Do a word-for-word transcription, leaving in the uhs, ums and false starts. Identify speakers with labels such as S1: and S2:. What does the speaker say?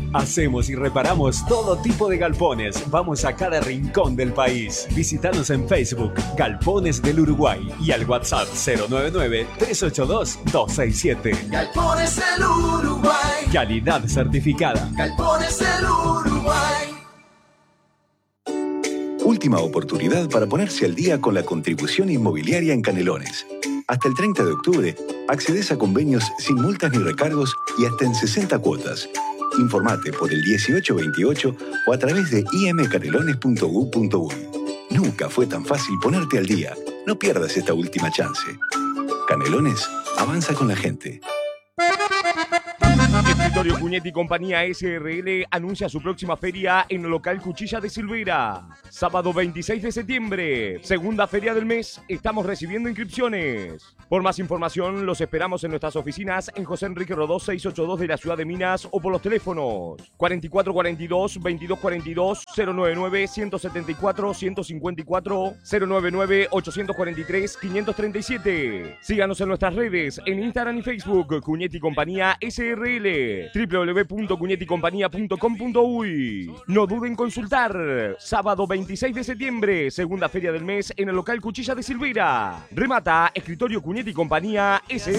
S1: Hacemos y reparamos todo tipo de galpones. Vamos a cada rincón del país. Visítanos en Facebook, Galpones del Uruguay, y al WhatsApp cero nueve nueve, tres ocho dos, dos seis siete.
S2: Galpones del Uruguay.
S1: Calidad certificada.
S2: Galpones del Uruguay.
S3: Última oportunidad para ponerse al día con la contribución inmobiliaria en Canelones. Hasta el treinta de octubre, accedes a convenios sin multas ni recargos y hasta en sesenta cuotas. Informate por el dieciocho veintiocho o a través de i m canelones punto u punto uy. Nunca fue tan fácil ponerte al día. No pierdas esta última chance. Canelones, avanza con la gente.
S4: Escritorio Cuñetti y Compañía S R L anuncia su próxima feria en el local Cuchilla de Silvera. Sábado veintiséis de septiembre, segunda feria del mes, estamos recibiendo inscripciones. Por más información, los esperamos en nuestras oficinas en José Enrique Rodó seiscientos ochenta y dos de la Ciudad de Minas o por los teléfonos cuarenta y cuatro cuarenta y dos, veintidós cuarenta y dos, cero noventa y nueve, ciento setenta y cuatro, ciento cincuenta y cuatro, cero noventa y nueve, ochocientos cuarenta y tres, quinientos treinta y siete. Síganos en nuestras redes, en Instagram y Facebook, Cuñetti y Compañía S R L. w w w punto cuñetti compañía punto com punto uy. No duden en consultar. Sábado veintiséis de septiembre, segunda feria del mes en el local Cuchilla de Silvera. Remata Escritorio Cuñetti y Compañía S R L.